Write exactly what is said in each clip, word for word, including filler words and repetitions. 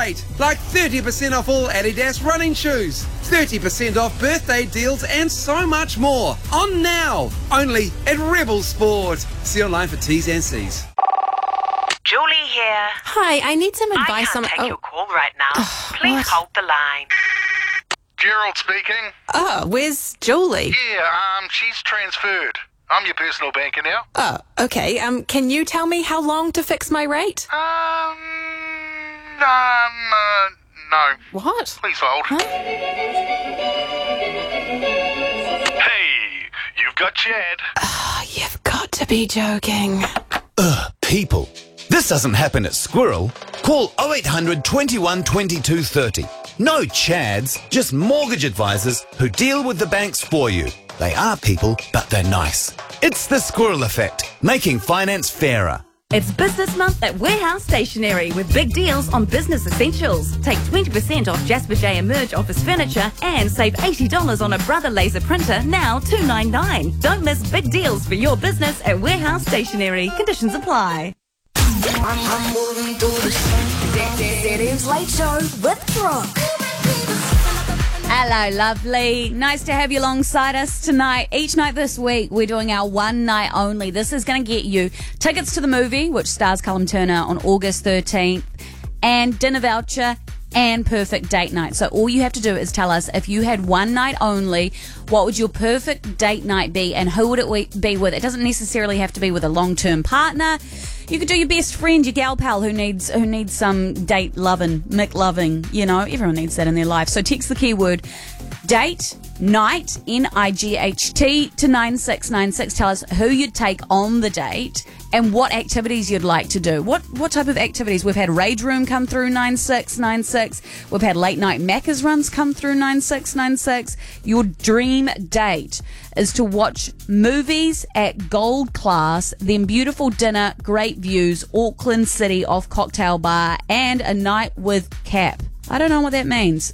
great, like thirty percent off all Adidas running shoes, thirty percent off birthday deals and so much more. On now, only at Rebel Sport. See online for T's and C's. Julie here. Hi, I need some advice I can't on... take oh. your call right now. Please what? hold the line. Gerald speaking. Oh, where's Julie? Yeah, um, she's transferred. I'm your personal banker now. Oh, okay. Um, can you tell me how long to fix my rate? Um, um, uh, no. What? Please hold. Huh? Hey, you've got Chad. Oh, you've got to be joking. Ugh, people. This doesn't happen at Squirrel. Call oh eight hundred, twenty-one, twenty-two, thirty. No Chads, just mortgage advisors who deal with the banks for you. They are people, but they're nice. It's the Squirrel Effect, making finance fairer. It's Business Month at Warehouse Stationery with big deals on business essentials. Take twenty percent off Jasper J Emerge office furniture and save eighty dollars on a Brother laser printer, now two ninety-nine. Don't miss big deals for your business at Warehouse Stationery. Conditions apply. I'm, I'm moving through the Zedim's Late Show with Brooke. Hello, lovely. Nice to have you alongside us tonight. Each night this week, we're doing our one night only. This is going to get you tickets to the movie, which stars Callum Turner, on August thirteenth, and dinner voucher and perfect date night. So all you have to do is tell us, if you had one night only, what would your perfect date night be and who would it be with? It doesn't necessarily have to be with a long-term partner. You could do your best friend, your gal pal who needs who needs some date loving, Mick loving. You know, everyone needs that in their life. So text the keyword date night, N I G H T, to nine six nine six. Tell us who you'd take on the date and what activities you'd like to do. What what type of activities? We've had Rage Room come through nine six nine six. We've had late night Macca's runs come through nine six nine six. Your dream date is to watch movies at Gold Class, then beautiful dinner, great views, Auckland City off Cocktail Bar, and a night with Cap. I don't know what that means.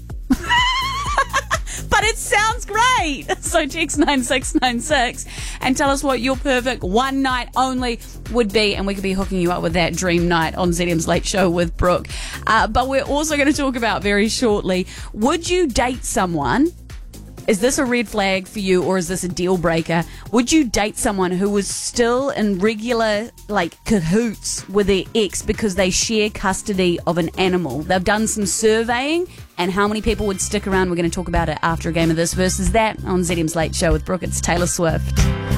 But it sounds great. So text nine six nine six and tell us what your perfect one night only would be, and we could be hooking you up with that dream night on Z M's Late Show with Brooke. Uh, but we're also going to talk about very shortly, would you date someone? Is this a red flag for you, or is this a deal breaker? Would you date someone who was still in regular, like, cahoots with their ex because they share custody of an animal? They've done some surveying, and how many people would stick around? We're going to talk about it after a game of This Versus That on Z M's Late Show with Brooke. It's Taylor Swift.